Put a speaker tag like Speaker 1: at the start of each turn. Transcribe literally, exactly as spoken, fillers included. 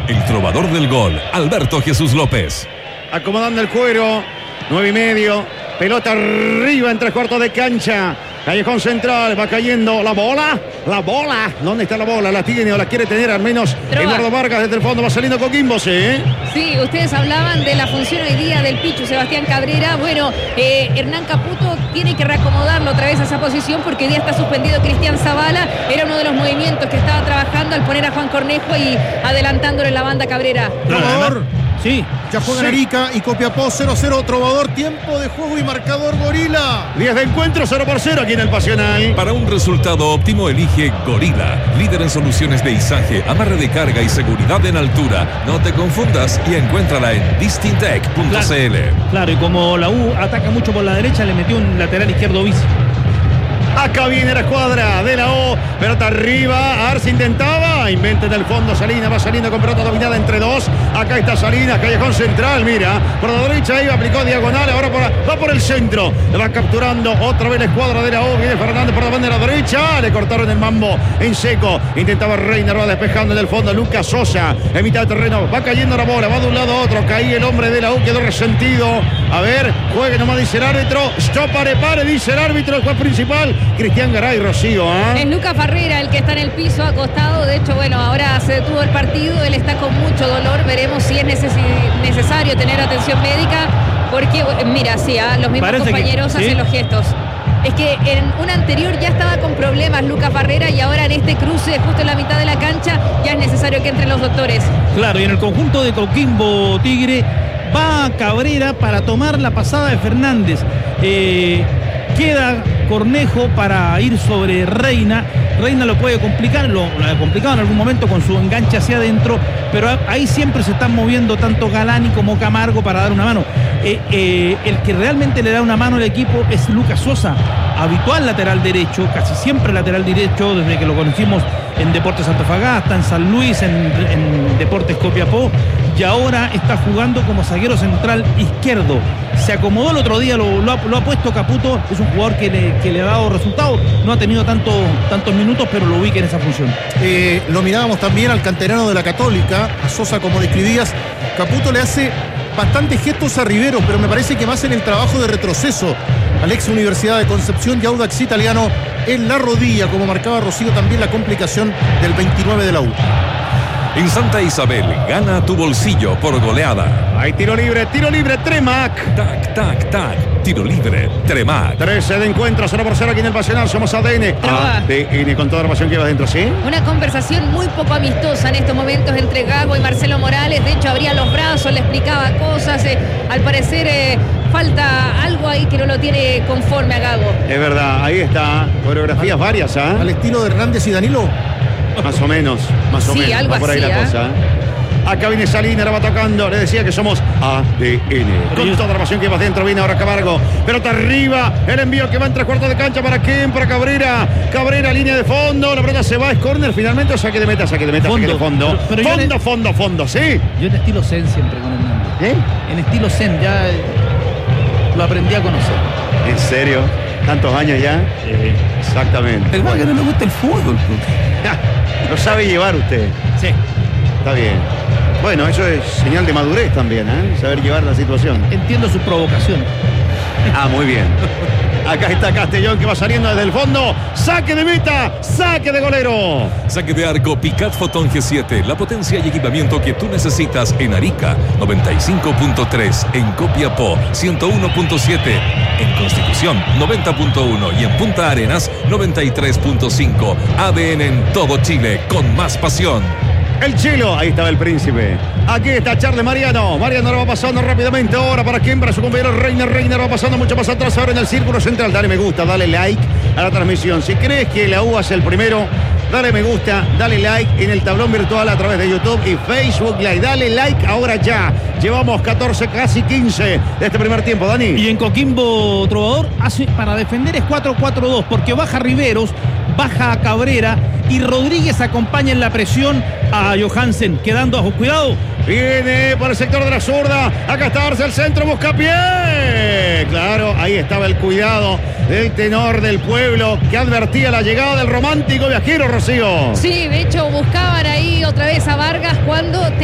Speaker 1: el trovador del gol, Alberto Jesús López.
Speaker 2: Acomodando el cuero, nueve y medio, pelota arriba en tres cuartos de cancha. Callejón central, va cayendo la bola, la bola. ¿Dónde está la bola? ¿La tiene o la quiere tener al menos Eduardo Vargas desde el fondo? Va saliendo Coquimbo, sí.
Speaker 3: Sí, ustedes hablaban de la función hoy día del Pichu Sebastián Cabrera. Bueno, eh, Hernán Caputo tiene que reacomodarlo otra vez a esa posición porque hoy día está suspendido Cristian Zavala. Era uno de los movimientos que estaba trabajando al poner a Juan Cornejo y adelantándole la banda Cabrera.
Speaker 4: Trovador.
Speaker 5: Sí,
Speaker 4: ya juega sí. Arica y Copiapó cero cero. Trovador, tiempo de juego y marcador Gorila.
Speaker 2: diez de encuentro, cero por cero aquí en el Pasional.
Speaker 1: Para un resultado óptimo elige Gorila, líder en soluciones de izaje, amarre de carga y seguridad en altura. No te confundas y encuéntrala en distintec punto c l.
Speaker 5: Claro, claro, y como la U ataca mucho por la derecha, le metió un lateral izquierdo bici.
Speaker 2: Acá viene la escuadra de la O. Pelota arriba. Arce intentaba. Inventa en el fondo. Salinas va saliendo con pelota dominada entre dos. Acá está Salinas. Callejón central. Mira. Por la derecha ahí aplicó diagonal. Ahora por, va por el centro. Le va capturando otra vez la escuadra de la O. Viene Fernández por la banda de la derecha. Le cortaron el mambo en seco. Intentaba Reiner. Va despejando en el fondo. Lucas Sosa. En mitad de terreno. Va cayendo la bola. Va de un lado a otro. Caí el hombre de la O. Quedó resentido. A ver. Juegue nomás, dice el árbitro. Stop, pare, pare. Dice el árbitro. El juez principal. Cristian Garay, Rocío. ¿eh?
Speaker 3: Es Lucas Farrera el que está en el piso acostado. De hecho, bueno, ahora se detuvo el partido. Él está con mucho dolor. Veremos si es neces necesario tener atención médica. Porque, mira, sí, ¿eh? los mismos Parece compañeros que, ¿sí? hacen los gestos. Es que en un anterior ya estaba con problemas Lucas Farrera y ahora en este cruce, justo en la mitad de la cancha, ya es necesario que entren los doctores.
Speaker 5: Claro, y en el conjunto de Coquimbo Tigre va Cabrera para tomar la pasada de Fernández. Eh... Queda Cornejo para ir sobre Reina. Reina lo puede complicar, lo, lo ha complicado en algún momento con su enganche hacia adentro, pero ahí siempre se están moviendo tanto Galani como Camargo para dar una mano. Eh, eh, el que realmente le da una mano al equipo es Lucas Sosa, habitual lateral derecho, casi siempre lateral derecho desde que lo conocimos en Deportes Antofagasta, en San Luis, en, en Deportes Copiapó, y ahora está jugando como zaguero central izquierdo. Se acomodó el otro día, lo, lo, ha, lo ha puesto Caputo, es un jugador que le, que le ha dado resultados, no ha tenido tanto, tantos minutos, pero lo ubica en esa función.
Speaker 4: Eh, lo mirábamos también al canterano de la Católica, a Sosa, como describías. Caputo le hace bastantes gestos a Rivero, pero me parece que más en el trabajo de retroceso al ex Universidad de Concepción y Audax Italiano en la rodilla, como marcaba Rocío, también la complicación del veintinueve de la U.
Speaker 1: En Santa Isabel, gana tu bolsillo por goleada.
Speaker 2: Hay tiro libre, tiro libre, Tremac.
Speaker 1: Tac, tac, tac. Tiro libre, Tremac.
Speaker 2: trece de encuentro, cero por cero aquí en el Pasional. Somos A D N. A D N con toda la pasión que va adentro, ¿sí?
Speaker 3: Una conversación muy poco amistosa en estos momentos entre Gago y Marcelo Morales. De hecho, abría los brazos, le explicaba cosas. Eh, al parecer, eh, falta algo ahí que no lo tiene conforme a Gago.
Speaker 2: Es verdad, ahí está. Coreografías varias, ¿ah? ¿eh?
Speaker 4: Al estilo de Hernández y Danilo.
Speaker 2: Más o menos, más o
Speaker 3: sí,
Speaker 2: menos.
Speaker 3: Algo
Speaker 2: va por ahí
Speaker 3: así,
Speaker 2: la
Speaker 3: ¿eh?
Speaker 2: cosa. Acá viene Salinas, la va tocando. Le decía que somos A D N. Con toda la pasión que va dentro, viene ahora Camargo. Pelota arriba. El envío que va en tres cuartos de cancha. ¿Para quién? Para Cabrera. Cabrera, línea de fondo. La pelota se va. Es córner finalmente. O saque de meta, saque de meta,
Speaker 5: fondo.
Speaker 2: saque de fondo.
Speaker 5: Pero, pero
Speaker 2: fondo,
Speaker 5: le...
Speaker 2: fondo, fondo, ¿sí?
Speaker 5: Yo en estilo zen siempre con Hernández.
Speaker 2: ¿Eh?
Speaker 5: En estilo zen, ya lo aprendí a conocer.
Speaker 2: ¿En serio? ¿Tantos años ya?
Speaker 5: Sí.
Speaker 2: Exactamente.
Speaker 5: El más que no le gusta el fútbol.
Speaker 2: Lo sabe llevar usted.
Speaker 5: Sí.
Speaker 2: Está bien. Bueno, eso es señal de madurez también, ¿eh? Saber llevar la situación.
Speaker 5: Entiendo su provocación.
Speaker 2: Ah, muy bien. Acá está Castellón que va saliendo desde el fondo. Saque de meta, saque de golero.
Speaker 1: Saque de arco Picat Fotón G siete. La potencia y equipamiento que tú necesitas en Arica. noventa y cinco punto tres. En Copiapó. ciento uno punto siete. En Constitución. noventa punto uno. Y en Punta Arenas. noventa y tres punto cinco. A D N en todo Chile. Con más pasión.
Speaker 2: El Chilo, ahí estaba el príncipe. Aquí está Charles Mariano. Mariano lo va pasando rápidamente ahora. ¿Para quién? Para su compañero Reiner. Reiner va pasando mucho más atrás ahora en el círculo central. Dale me gusta, dale like a la transmisión. Si crees que la U hace el primero, dale me gusta, dale like en el tablón virtual a través de YouTube y Facebook Live. Dale like ahora ya. Llevamos catorce, casi quince de este primer tiempo, Dani.
Speaker 5: Y en Coquimbo Trovador hace, para defender es cuatro cuatro dos, porque baja Riveros, baja a Cabrera y Rodríguez acompaña en la presión a Johansen, quedando a cuidado.
Speaker 2: Viene por el sector de la zurda. Acá está Arce, el centro, busca pie. Claro, ahí estaba el cuidado del tenor del pueblo que advertía la llegada del romántico viajero, Rocío.
Speaker 3: Sí, de hecho buscaban ahí otra vez a Vargas cuando